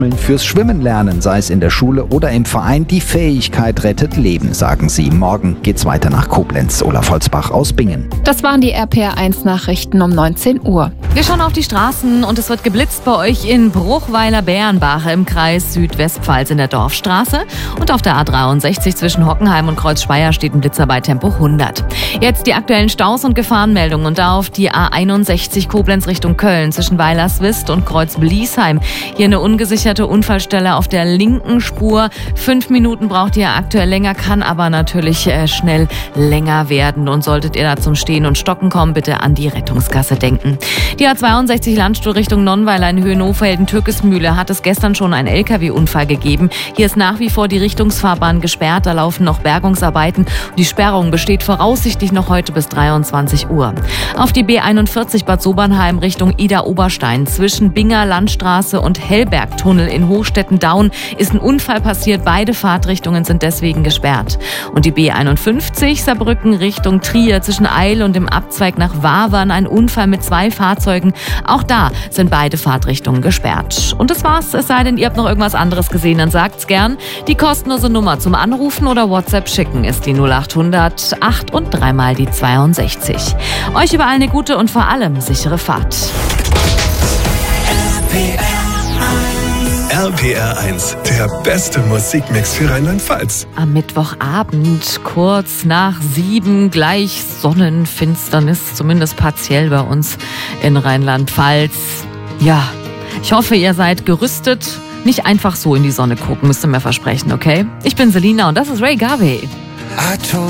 Fürs Schwimmen lernen, sei es in der Schule oder im Verein, die Fähigkeit rettet Leben, sagen sie. Morgen geht's weiter nach Koblenz. Olaf Holzbach aus Bingen. Das waren die RPR1-Nachrichten um 19 Uhr. Wir schauen auf die Straßen und es wird geblitzt bei euch in Bruchweiler-Bärenbach im Kreis Südwestpfalz in der Dorfstraße. Und auf der A63 zwischen Hockenheim und Kreuzspeyer steht ein Blitzer bei Tempo 100. Jetzt die aktuellen Staus und Gefahrenmeldungen und da auf die A61 Koblenz Richtung Köln zwischen Weilerswist und Kreuz-Bliesheim. Hier eine ungesicherte Unfallstelle auf der linken Spur. 5 Minuten braucht ihr aktuell länger, kann aber natürlich schnell länger werden. Und solltet ihr da zum Stehen und Stocken kommen, bitte an die Rettungsgasse denken. Die A62 Landstuhl Richtung Nonnweiler in Höhenhof-Helden-Türkesmühle hat es gestern schon einen LKW-Unfall gegeben. Hier ist nach wie vor die Richtungsfahrbahn gesperrt. Da laufen noch Bergungsarbeiten. Die Sperrung besteht voraussichtlich noch heute bis 23 Uhr. Auf die B41 Bad Sobernheim Richtung Ida-Oberstein zwischen Binger Landstraße und Hellbergtunnel in Hochstetten-Daun ist ein Unfall passiert. Beide Fahrtrichtungen sind deswegen gesperrt. Und die B51 Saarbrücken Richtung Trier zwischen Eil und dem Abzweig nach Wavern ein Unfall mit 2 Fahrzeugen. Auch da sind beide Fahrtrichtungen gesperrt. Und das war's, es sei denn, ihr habt noch irgendwas anderes gesehen, dann sagt's gern. Die kostenlose Nummer zum Anrufen oder WhatsApp schicken ist die 0800 8 und 3 mal die 62. Euch überall eine gute und vor allem sichere Fahrt. RPR1, der beste Musikmix für Rheinland-Pfalz. Am Mittwochabend, kurz nach 7, gleich Sonnenfinsternis, zumindest partiell bei uns in Rheinland-Pfalz. Ja, ich hoffe, ihr seid gerüstet. Nicht einfach so in die Sonne gucken, müsst ihr mir versprechen, okay? Ich bin Selina und das ist Ray Garvey.